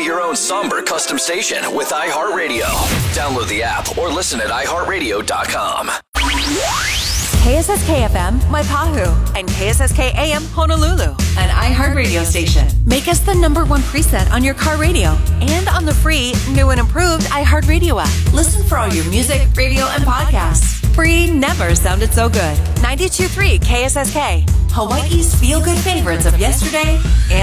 your own somber custom station with iHeartRadio. Download the app or listen at iHeartRadio.com. KSSK FM, Maipahu, and KSSK AM, Honolulu, an iHeartRadio station. Make us the #1 preset on your car radio and on the free, new and improved iHeartRadio app. Listen for all your music, radio, and podcasts. Free never sounded so good. 92.3 KSSK, Hawaii's feel-good favorites of yesterday and